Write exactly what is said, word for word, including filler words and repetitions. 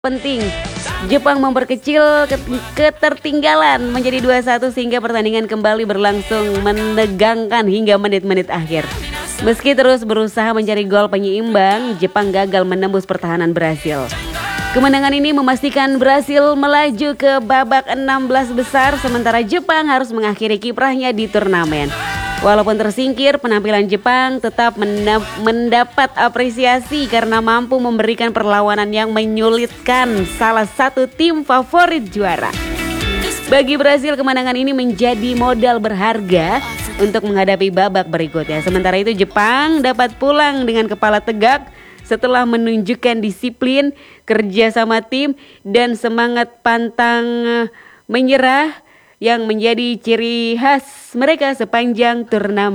Penting, Jepang memperkecil ketertinggalan menjadi dua satu sehingga pertandingan kembali berlangsung menegangkan hingga menit-menit akhir. Meski terus berusaha mencari gol penyeimbang, Jepang gagal menembus pertahanan Brasil. Kemenangan ini memastikan Brasil melaju ke babak enam belas besar, sementara Jepang harus mengakhiri kiprahnya di turnamen. Walaupun tersingkir, penampilan Jepang tetap mendapat apresiasi karena mampu memberikan perlawanan yang menyulitkan salah satu tim favorit juara. Bagi Brasil, kemenangan ini menjadi modal berharga untuk menghadapi babak berikutnya. Sementara itu Jepang dapat pulang dengan kepala tegak setelah menunjukkan disiplin, kerja sama tim, dan semangat pantang menyerah yang menjadi ciri khas mereka sepanjang turnamen.